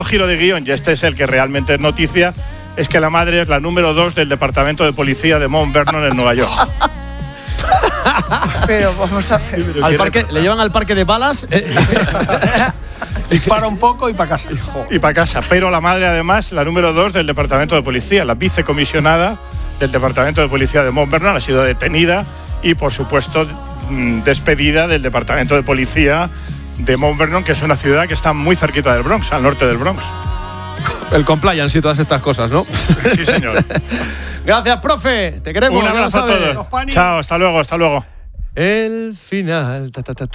giro de guión, y este es el que realmente es noticia, es que la madre es la número 2 del departamento de policía de Mount Vernon en Nueva York. Pero vamos a ver. Al parque, le llevan al parque de balas. Dispara un poco y para casa. Y para casa. Pero la madre, además, la número 2 del departamento de policía, la vicecomisionada del departamento de policía de Mount Vernon, ha sido detenida y, por supuesto, despedida del departamento de policía de Mount Vernon, que es una ciudad que está muy cerquita del Bronx, al norte del Bronx. El compliance y todas estas cosas, ¿no? Sí, señor. Gracias, profe. Te queremos. Un abrazo a todos. Chao, hasta luego. El final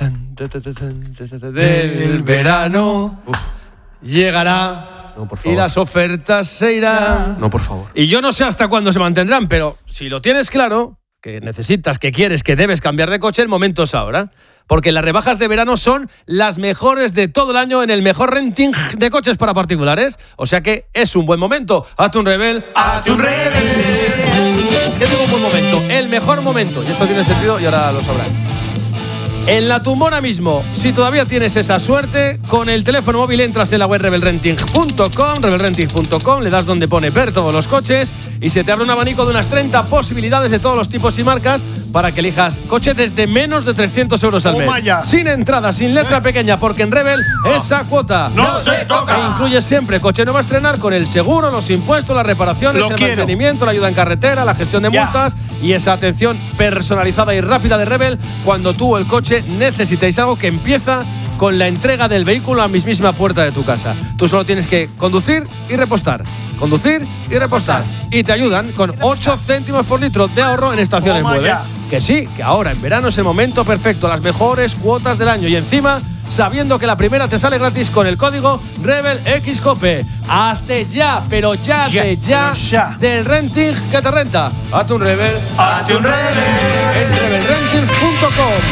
del verano llegará. No, por favor. Y las ofertas se irán. No, por favor. Y yo no sé hasta cuándo se mantendrán, pero si lo tienes claro, que necesitas, que quieres, que debes cambiar de coche, el momento es ahora. Porque las rebajas de verano son las mejores de todo el año en el mejor renting de coches para particulares. O sea que es un buen momento. Hazte un Rebel. ¡Hazte un Rebel! ¿Qué digo un buen momento? El mejor momento. Y esto tiene sentido y ahora lo sabrán. En la tumbona mismo, si todavía tienes esa suerte, con el teléfono móvil entras en la web rebelrenting.com, le das donde pone ver todos los coches y se te abre un abanico de unas 30 posibilidades de todos los tipos y marcas para que elijas coche desde menos de 300 euros al mes. Sin entrada, sin letra pequeña, porque en Rebel esa cuota no se toca. E incluye siempre coche nuevo a estrenar con el seguro, los impuestos, las reparaciones, el mantenimiento, la ayuda en carretera, la gestión de multas y esa atención personalizada y rápida de Rebel cuando tú o el coche necesitéis algo, que empieza con la entrega del vehículo a la mismísima puerta de tu casa. Tú solo tienes que conducir y repostar. Conducir y repostar. Y te ayudan con 8 céntimos por litro de ahorro en estaciones Mueve. Que sí, que ahora en verano es el momento perfecto, las mejores cuotas del año y encima sabiendo que la primera te sale gratis con el código RebelXCOPE. Hazte ya, pero ya del renting que te renta. Hazte un Rebel, hazte un Rebel en rebelrenting.com.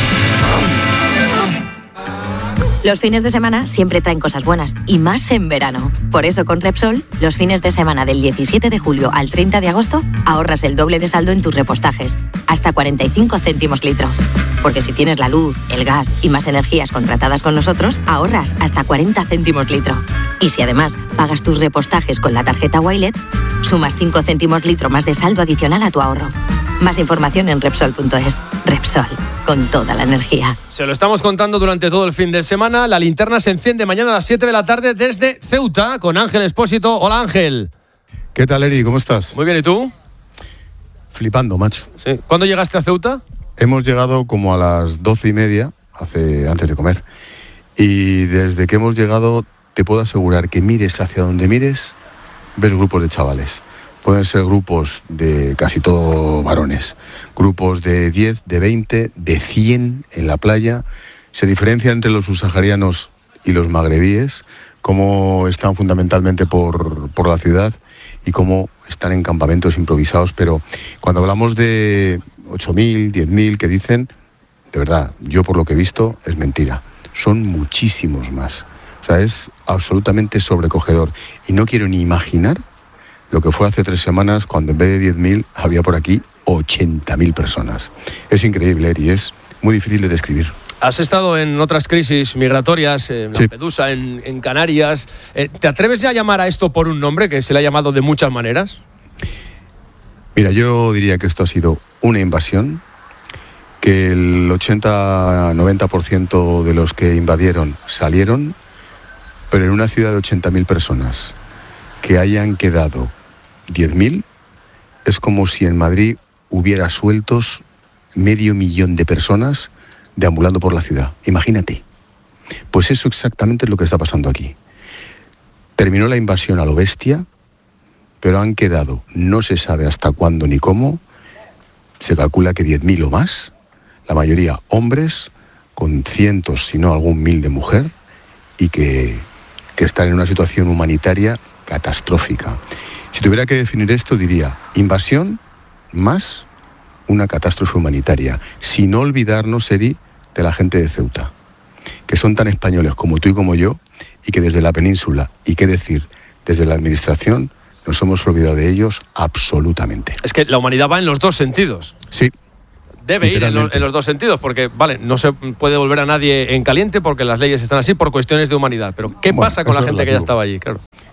Los fines de semana siempre traen cosas buenas, y más en verano. Por eso con Repsol, los fines de semana del 17 de julio al 30 de agosto, ahorras el doble de saldo en tus repostajes, hasta 45 céntimos litro. Porque si tienes la luz, el gas y más energías contratadas con nosotros, ahorras hasta 40 céntimos litro. Y si además pagas tus repostajes con la tarjeta Wilet, sumas 5 céntimos litro más de saldo adicional a tu ahorro. Más información en Repsol.es. Repsol, con toda la energía. Se lo estamos contando durante todo el fin de semana. La linterna se enciende mañana a las 7 de la tarde desde Ceuta con Ángel Expósito. Hola, Ángel. ¿Qué tal, Eri? ¿Cómo estás? Muy bien, ¿y tú? Flipando, macho. Sí. ¿Cuándo llegaste a Ceuta? Hemos llegado como a las 12:30, antes de comer. Y desde que hemos llegado, te puedo asegurar que mires hacia donde mires, ves grupos de chavales. Pueden ser grupos de casi todo varones, grupos de 10, de 20, de 100 en la playa. Se diferencia entre los subsaharianos y los magrebíes, cómo están fundamentalmente por la ciudad y cómo están en campamentos improvisados. Pero cuando hablamos de 8.000, 10.000 que dicen, de verdad, yo por lo que he visto es mentira. Son muchísimos más. O sea, es absolutamente sobrecogedor. Y no quiero ni imaginar lo que fue hace 3 semanas cuando en vez de 10.000 había por aquí 80.000 personas. Es increíble, Eri, es muy difícil de describir. Has estado en otras crisis migratorias, en Lampedusa, en Canarias. ¿Te atreves ya a llamar a esto por un nombre que se le ha llamado de muchas maneras? Mira, yo diría que esto ha sido una invasión, que el 80-90% de los que invadieron salieron, pero en una ciudad de 80.000 personas que hayan quedado 10.000, es como si en Madrid hubiera sueltos 500.000 de personas deambulando por la ciudad. Imagínate. Pues eso exactamente es lo que está pasando aquí. Terminó la invasión a lo bestia, pero han quedado, no se sabe hasta cuándo ni cómo, se calcula que 10.000 o más, la mayoría hombres, con cientos, si no algún mil de mujer, y que están en una situación humanitaria catastrófica. Si tuviera que definir esto, diría invasión más una catástrofe humanitaria. Sin no olvidarnos, Eri, de la gente de Ceuta, que son tan españoles como tú y como yo, y que desde la península, y qué decir, desde la administración, nos hemos olvidado de ellos absolutamente. Es que la humanidad va en los dos sentidos. Sí. Debe ir en los dos sentidos, porque, vale, no se puede volver a nadie en caliente porque las leyes están así por cuestiones de humanidad. Pero, ¿qué pasa con la gente que ya estaba allí? Claro.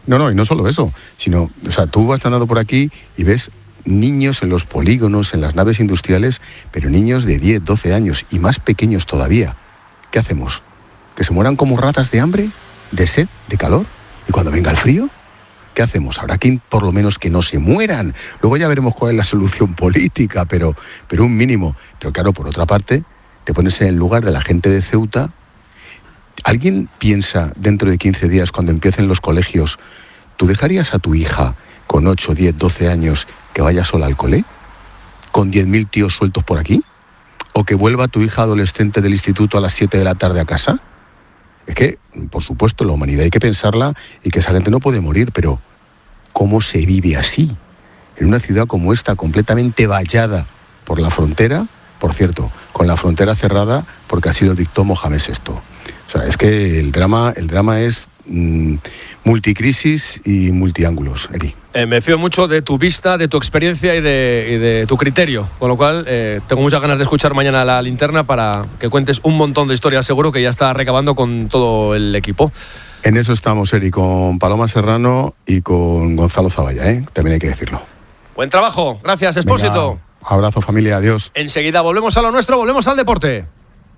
No, y no solo eso, sino, o sea, tú vas andando por aquí y ves niños en los polígonos, en las naves industriales, pero niños de 10, 12 años y más pequeños todavía. ¿Qué hacemos? ¿Que se mueran como ratas de hambre, de sed, de calor? ¿Y cuando venga el frío? ¿Qué hacemos? Habrá que por lo menos que no se mueran. Luego ya veremos cuál es la solución política, pero un mínimo. Pero claro, por otra parte, te pones en el lugar de la gente de Ceuta. ¿Alguien piensa dentro de 15 días, cuando empiecen los colegios, tú dejarías a tu hija con 8, 10, 12 años que vaya sola al cole? ¿Con 10.000 tíos sueltos por aquí? ¿O que vuelva tu hija adolescente del instituto a las 7 de la tarde a casa? Es que, por supuesto, la humanidad hay que pensarla y que esa gente no puede morir, pero ¿cómo se vive así? En una ciudad como esta, completamente vallada por la frontera, por cierto, con la frontera cerrada porque así lo dictó Mohamed VI. O sea, es que el drama es multicrisis y multiángulos aquí. Me fío mucho de tu vista, de tu experiencia y de tu criterio, con lo cual tengo muchas ganas de escuchar mañana la linterna para que cuentes un montón de historias, seguro que ya está recabando con todo el equipo. En eso estamos, Eri, con Paloma Serrano y con Gonzalo Zavalla, también hay que decirlo. Buen trabajo, gracias, Expósito. Venga, abrazo, familia, adiós. Enseguida volvemos a lo nuestro, volvemos al deporte.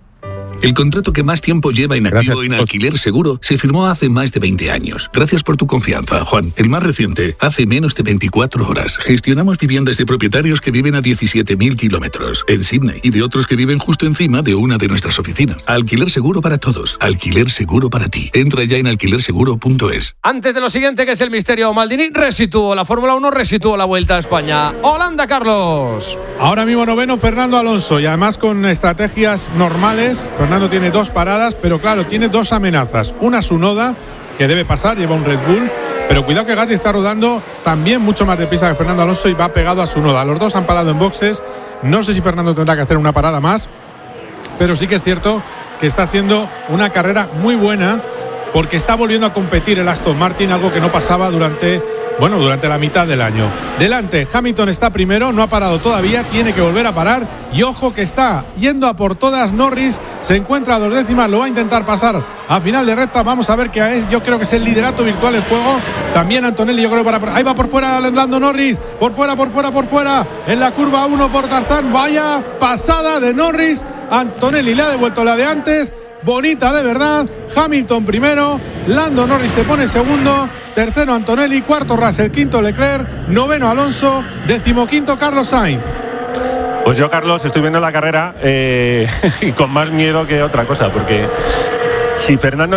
El contrato que más tiempo lleva inactivo en Alquiler Seguro se firmó hace más de 20 años. Gracias por tu confianza, Juan. El más reciente, hace menos de 24 horas. Gestionamos viviendas de propietarios que viven a 17.000 kilómetros en Sydney y de otros que viven justo encima de una de nuestras oficinas. Alquiler Seguro para todos. Alquiler Seguro para ti. Entra ya en alquilerseguro.es. Antes de lo siguiente, que es el misterio Maldini, resituó la Fórmula 1, resituó la Vuelta a España. Holanda, Carlos. Ahora mismo noveno Fernando Alonso y además con estrategias normales. Fernando tiene 2 paradas, pero claro, tiene 2 amenazas. Una Tsunoda, que debe pasar, lleva un Red Bull, pero cuidado que Gasly está rodando también mucho más deprisa que Fernando Alonso y va pegado a Tsunoda. Los dos han parado en boxes. No sé si Fernando tendrá que hacer una parada más, pero sí que es cierto que está haciendo una carrera muy buena porque está volviendo a competir el Aston Martin, algo que no pasaba durante la mitad del año. Delante, Hamilton está primero, no ha parado todavía, tiene que volver a parar y ojo que está yendo a por todas. Norris se encuentra a 2 décimas, lo va a intentar pasar a final de recta. Vamos a ver qué es, yo creo que es el liderato virtual en juego. También Antonelli, yo creo que ahí va por fuera Lando Norris, por fuera, en la curva 1 por Tarzán. Vaya pasada de Norris, Antonelli le ha devuelto la de antes. Bonita de verdad. Hamilton primero, Lando Norris se pone segundo, tercero Antonelli, cuarto Russell, quinto Leclerc, noveno Alonso, 15º Carlos Sainz. Pues yo, Carlos, estoy viendo la carrera y con más miedo que otra cosa, porque si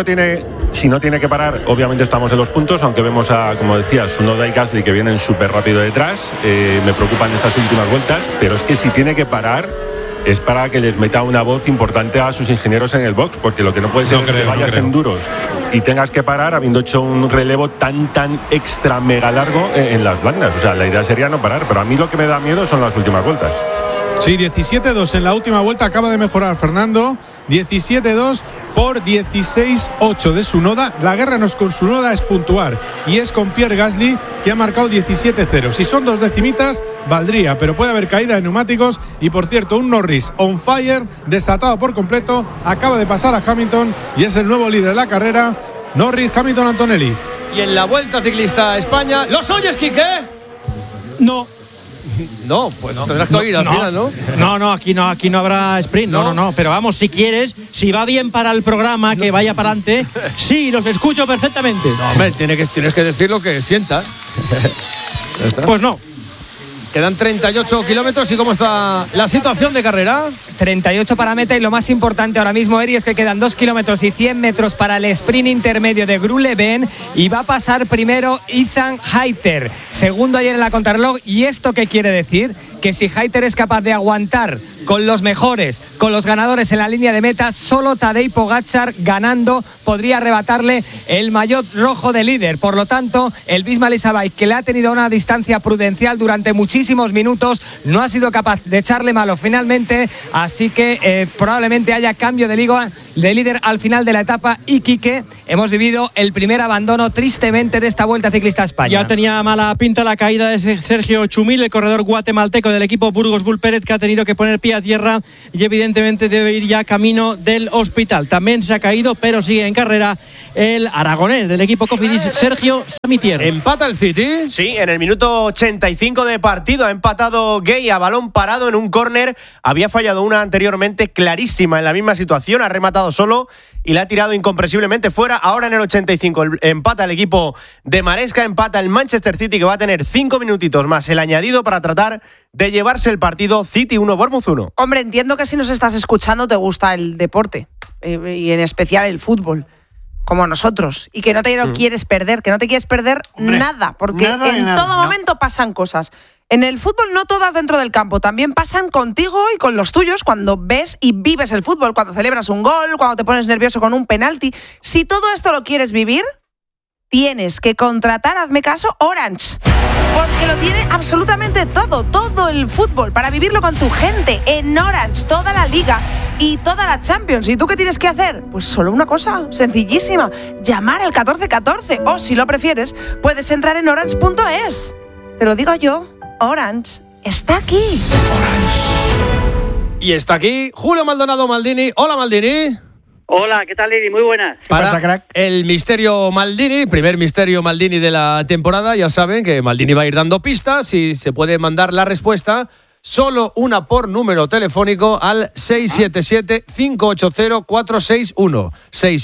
no tiene que parar, obviamente estamos en los puntos, aunque vemos a, como decías, Tsunoda y Gasly que vienen súper rápido detrás. Me preocupan esas últimas vueltas, pero es que si tiene que parar es para que les meta una voz importante a sus ingenieros en el box, porque lo que no puede ser es que vayas en duros y tengas que parar habiendo hecho un relevo tan extra mega largo en las blandas. O sea, la idea sería no parar, pero a mí lo que me da miedo son las últimas vueltas. Sí, 17-2 en la última vuelta, acaba de mejorar Fernando, 17-2 por 16-8 de Tsunoda. La guerra no es con Tsunoda, es puntuar, y es con Pierre Gasly, que ha marcado 17-0. Si son 2 decimitas, valdría, pero puede haber caída de neumáticos. Y por cierto, un Norris on fire, desatado por completo, acaba de pasar a Hamilton y es el nuevo líder de la carrera. Norris, Hamilton, Antonelli. Y en la Vuelta Ciclista a España, ¿los oyes, Quique? No, pues tendrás que oír al final, ¿no? No, aquí no habrá sprint, no. Pero vamos, si quieres, si va bien para el programa, que vaya para adelante, sí, los escucho perfectamente. No, hombre, tienes que decir lo que sientas. Pues no. Quedan 38 kilómetros. ¿Y cómo está la situación de carrera? 38 para meta, y lo más importante ahora mismo, Eri, es que quedan 2 kilómetros y 100 metros para el sprint intermedio de Gruleben, y va a pasar primero Ethan Hayter, segundo ayer en la contrarreloj. ¿Y esto qué quiere decir? Que si Hayter es capaz de aguantar con los mejores, con los ganadores en la línea de meta, solo Tadej Pogačar ganando podría arrebatarle el maillot rojo de líder. Por lo tanto, el Visma Lease-a-Bike, que le ha tenido una distancia prudencial durante muchísimos minutos, no ha sido capaz de echarle mano finalmente, así que probablemente haya cambio de liga de líder al final de la etapa. Iquique, hemos vivido el primer abandono tristemente de esta Vuelta Ciclista a España. Ya tenía mala pinta la caída de Sergio Chumil, el corredor guatemalteco del equipo Burgos Bull Pérez, que ha tenido que poner pie a tierra y evidentemente debe ir ya camino del hospital. También se ha caído, pero sigue en carrera el aragonés del equipo Cofidis, Sergio Samitier. ¿Empata el City? Sí, en el minuto 85 de partido ha empatado Gay a balón parado en un córner. Había fallado una anteriormente clarísima en la misma situación, ha rematado solo y la ha tirado incomprensiblemente fuera. Ahora en el 85 empata el equipo de Maresca, empata el Manchester City, que va a tener 5 minutitos más el añadido para tratar de llevarse el partido. City 1, Bournemouth 1. Hombre, entiendo que si nos estás escuchando te gusta el deporte y en especial el fútbol, como nosotros, y que no te lo quieres perder, que no te quieres perder nada, porque en todo momento pasan cosas. En el fútbol no todas dentro del campo, también pasan contigo y con los tuyos cuando ves y vives el fútbol, cuando celebras un gol, cuando te pones nervioso con un penalti. Si todo esto lo quieres vivir, tienes que contratar, hazme caso, Orange. Porque lo tiene absolutamente todo el fútbol, para vivirlo con tu gente, en Orange, toda la Liga y toda la Champions. ¿Y tú qué tienes que hacer? Pues solo una cosa, sencillísima, llamar al 1414, o si lo prefieres, puedes entrar en orange.es. Te lo digo yo, Orange está aquí. Y está aquí Julio Maldonado Maldini. Hola, Maldini. Hola, ¿qué tal, Eddie? Muy buenas. Para pasa, crack? El misterio Maldini, primer misterio Maldini de la temporada. Ya saben que Maldini va a ir dando pistas y se puede mandar la respuesta, solo una por número telefónico, al 677-580-461.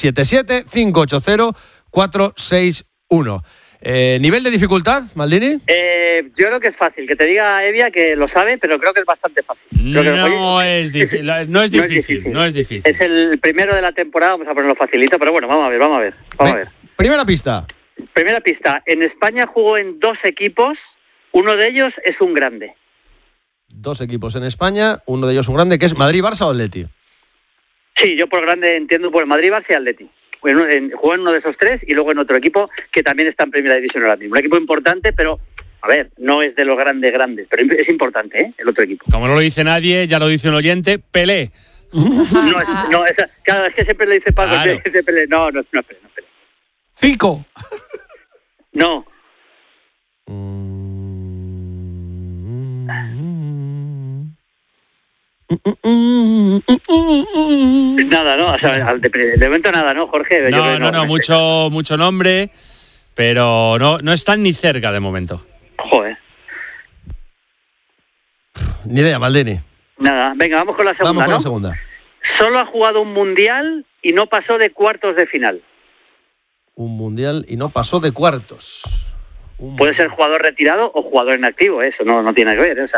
677-580-461. ¿Nivel de dificultad, Maldini? Yo creo que es fácil. Que te diga Evia que lo sabe, pero creo que es bastante fácil. No es difícil. Es el primero de la temporada, vamos a ponerlo facilito, pero bueno, vamos a ver. Primera pista. En España jugó en 2 equipos, uno de ellos es un grande. 2 equipos en España, uno de ellos un grande, que es Madrid, Barça o Atleti. Sí, yo por grande entiendo por Madrid, Barça y Atleti. Jugó en uno de esos 3 y luego en otro equipo que también está en primera división ahora mismo. Un equipo importante, pero, a ver, no es de los grandes, pero es importante, el otro equipo. Como no lo dice nadie, ya lo dice un oyente, Pelé. Claro, es que siempre le dice Paco, claro. Pelé. No es Pelé. Fico. No. Nada, ¿no? O sea, de momento nada, ¿no, Jorge? No, mucho nombre, pero no están ni cerca de momento. Joder. Ni idea, Maldini. Nada, venga, vamos con la segunda, la segunda. Solo ha jugado un mundial y no pasó de cuartos de final. Un mundial y no pasó de cuartos. Puede ser jugador retirado o jugador en activo, eso no tiene que ver,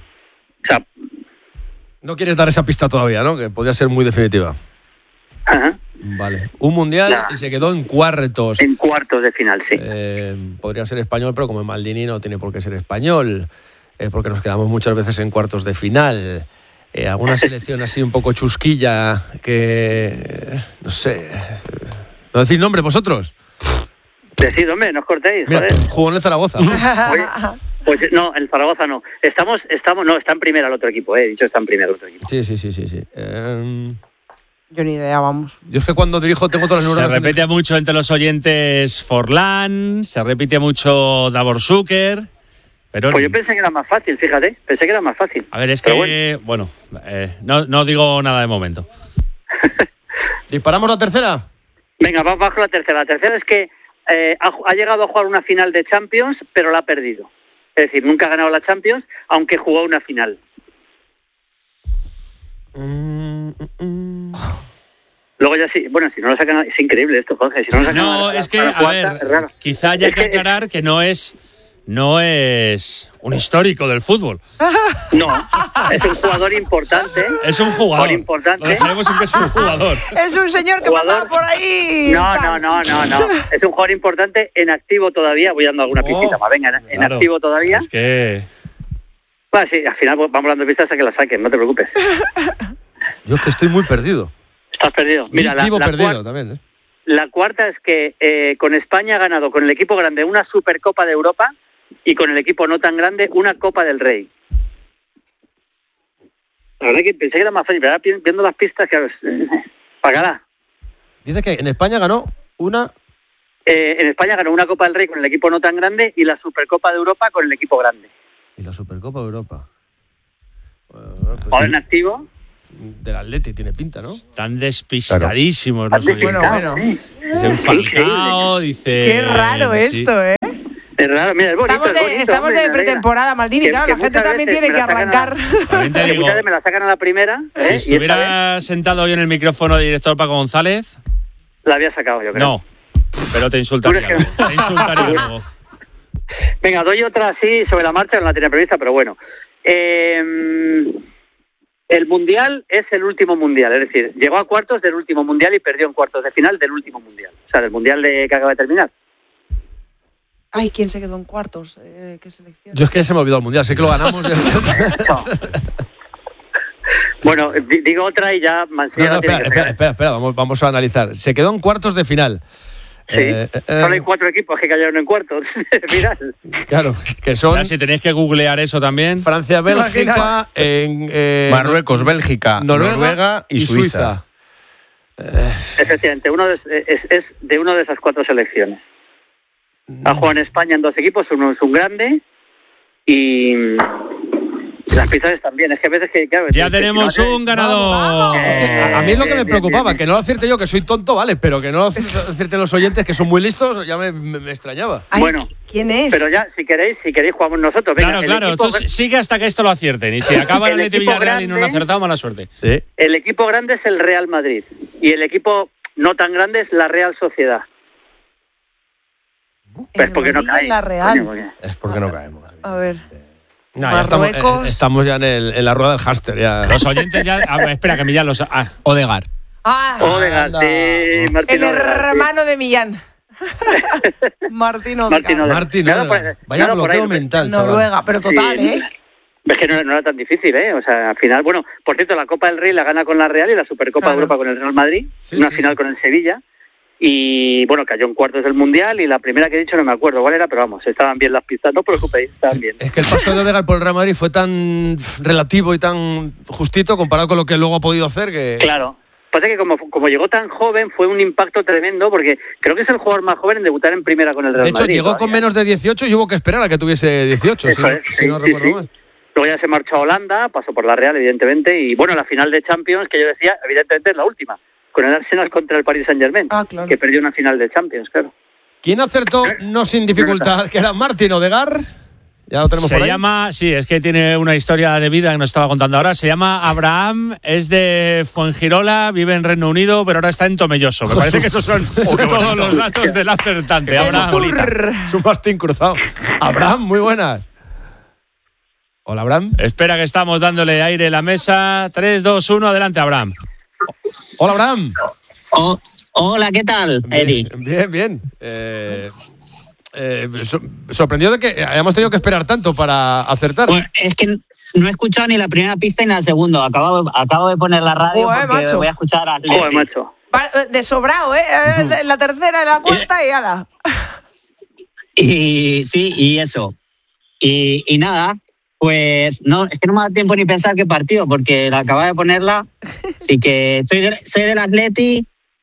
no quieres dar esa pista todavía, ¿no? Que podría ser muy definitiva. Ajá. Vale. Un mundial y se quedó en cuartos. En cuartos de final, sí. Podría ser español, pero como Maldini no tiene por qué ser español, porque nos quedamos muchas veces en cuartos de final. Alguna selección así un poco chusquilla que... no sé... ¿No decís nombre vosotros? Decid, hombre, no os cortéis, mira, joder. Jugó en el Zaragoza. Oye, pues no, el Zaragoza no. Está en primera el otro equipo, he dicho está en primera el otro equipo. Sí. Yo ni idea, vamos. Yo es que cuando dirijo tengo todas las neuronas. Se repite mucho entre los oyentes Forlán, se repite mucho Davor Zucker. Pero pues yo pensé que era más fácil, fíjate. A ver, es que, no digo nada de momento. ¿Disparamos la tercera? Venga, vamos con la tercera. La tercera es que ha llegado a jugar una final de Champions, pero la ha perdido. Es decir, nunca ha ganado la Champions, aunque jugó una final. Luego ya sí, bueno, si no lo sacan, es increíble esto, Jorge. Si no, es que, a ver, quizá haya que aclarar que no es un histórico del fútbol. No, es un jugador importante. Es un jugador importante. Lo dejaremos en que es un jugador. Es un señor que pasaba por ahí. No. Es un jugador importante en activo todavía. Voy dando alguna pistita más. Venga, en activo todavía. Es que... Bueno, sí, al final vamos dando pistas a que la saquen, no te preocupes. Yo es que estoy muy perdido. Estás perdido. Mira, vivo perdido también. La cuarta es que con España ha ganado con el equipo grande una Supercopa de Europa y con el equipo no tan grande una Copa del Rey. La verdad que pensé que era más fácil, pero ahora viendo las pistas, claro, Pagará. Dice que en España ganó una... En España ganó una Copa del Rey con el equipo no tan grande y la Supercopa de Europa con el equipo grande. Y la Supercopa de Europa. Ahora en activo. Del Atleti tiene pinta, ¿no? Están despistadísimos los oyentes. Bueno. Dice Falcao, dice... Qué raro esto, ¿eh? Es raro, mira, es bonito. Estamos de pretemporada, Maldini, claro, la gente también tiene que arrancar. También te digo, me la sacan a la primera. Si estuviera sentado hoy en el micrófono de director Paco González... La había sacado, yo creo. No, pero te insultaría luego. Te insultaría luego. Venga, doy otra así sobre la marcha, no la tenía prevista, pero bueno. El Mundial es el último Mundial, es decir, llegó a cuartos del último Mundial y perdió en cuartos de final del último Mundial. O sea, del Mundial que acaba de terminar. Ay, ¿quién se quedó en cuartos? ¿Qué selección? Yo es que se me olvidó el Mundial, sé que lo ganamos. Bueno, digo otra y ya Mancilla... Espera, vamos a analizar. Se quedó en cuartos de final. Sí, solo hay 4 equipos que cayeron en cuartos de final. Claro, que son... Ya, si tenéis que googlear eso también. Francia, Bélgica, Marruecos, Bélgica, Noruega y Suiza. Efectivamente, es de una de esas 4 selecciones. Ha jugado en España en 2 equipos, uno es un grande y las pizzas también. Es que a veces que... Claro, ya tenemos un ganador. Es que a mí es lo que me preocupaba, que no lo acierte yo, que soy tonto, vale, pero que no lo acierten los oyentes, que son muy listos, ya me extrañaba. Ay, bueno, ¿quién es? Pero ya, si queréis jugamos nosotros. Venga, claro, tú sigue hasta que esto lo acierten. Y si acaba el Atleti Villarreal y no lo han acertado, mala suerte. Sí. El equipo grande es el Real Madrid y el equipo no tan grande es la Real Sociedad. Es porque no cae. La Real. Coño, es porque no caemos. A ver. No, ya estamos ya en la rueda del hámster. Ya. Los oyentes ya... espera, que Millán los... Odegaard. Odegaard, sí. El hermano de Millán. Martín Odegaard. Vaya bloqueo mental, Noruega, pero total, sí. Es que no era tan difícil, ¿eh? O sea, al final... Bueno, por cierto, la Copa del Rey la gana con la Real y la Supercopa de Europa con el Real Madrid. Una final con el Sevilla. Y bueno, cayó en cuartos del Mundial y la primera que he dicho no me acuerdo cuál era, pero vamos, estaban bien las pistas, no os preocupéis, estaban bien. Es que el paso de Odegaard por el Real Madrid fue tan relativo y tan justito comparado con lo que luego ha podido hacer que... Claro, pasa que como llegó tan joven fue un impacto tremendo porque creo que es el jugador más joven en debutar en primera con el Real Madrid. De hecho, llegó con menos de 18 y hubo que esperar a que tuviese 18, si no recuerdo mal. Luego ya se marchó a Holanda, pasó por la Real, evidentemente, y bueno, la final de Champions, que yo decía, evidentemente es la última. Con el Arsenal contra el Paris Saint-Germain, claro. Que perdió una final de Champions, claro. ¿Quién acertó no sin dificultad? Que era Martín Odegaard. Ya lo tenemos por ahí. Se llama, sí, es que tiene una historia de vida que nos estaba contando ahora. Se llama Abraham, es de Fuengirola, vive en Reino Unido, pero ahora está en Tomelloso. Me parece que esos son todos los datos del acertante. Abraham. Es un mastín cruzado. Abraham, muy buenas. Hola, Abraham. Espera que estamos dándole aire a la mesa. 3, 2, 1, adelante, Abraham. Hola, Abraham. Hola, ¿qué tal, Eri? Bien. Sorprendido de que hayamos tenido que esperar tanto para acertar. Pues es que no he escuchado ni la primera pista ni la segunda. Acabo de poner la radio porque macho. Voy a escuchar a Joder, macho. De sobrado, la tercera, la cuarta y ala. Y sí, y eso. Y nada, pues no, es que no me da tiempo ni pensar qué partido, porque la acababa de ponerla. Así que soy del Atleti.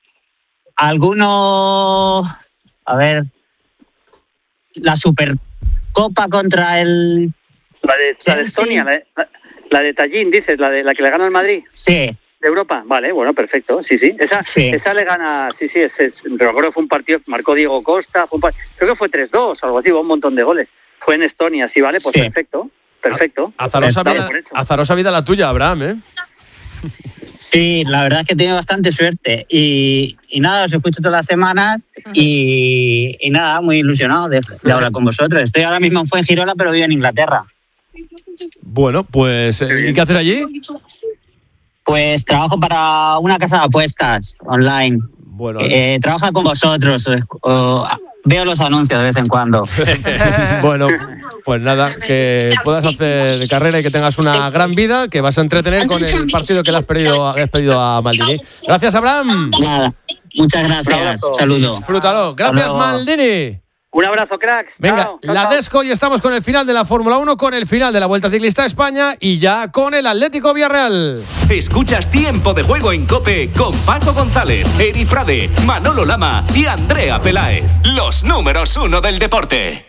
Algunos... A ver... La Supercopa contra el... La de Estonia, la de Tallinn, dices, la que le gana al Madrid. Sí. ¿De Europa? Vale, bueno, perfecto. Sí. Esa le gana... Sí, pero recuerdo que fue un partido... Marcó Diego Costa. Creo que fue 3-2 o algo así, hubo un montón de goles. Fue en Estonia, sí, vale, pues sí. Perfecto. Azarosa vida la tuya, Abraham, ¿eh? Sí, la verdad es que he tenido bastante suerte. Y nada, os escucho todas las semanas y nada, muy ilusionado de hablar con vosotros. Estoy ahora mismo en Fuengirola, pero vivo en Inglaterra. Bueno, pues, ¿y qué haces allí? Pues trabajo para una casa de apuestas online. Bueno, trabajo con vosotros. Veo los anuncios de vez en cuando. Bueno, pues nada, que puedas hacer carrera y que tengas una gran vida, que vas a entretener con el partido que le has pedido a Maldini. Gracias, Abraham. Nada, muchas gracias. Saludos. Disfrútalo. Gracias, Maldini. Un abrazo, cracks. Venga, chao, la Desco y estamos con el final de la Fórmula 1, con el final de la Vuelta Ciclista a España y ya con el Atlético Villarreal. Escuchas Tiempo de Juego en COPE con Paco González, Eri Frade, Manolo Lama y Andrea Peláez. Los números 1 del deporte.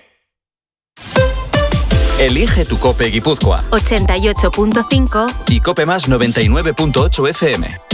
Elige tu COPE Guipúzcoa. 88.5 y COPE más 99.8 FM.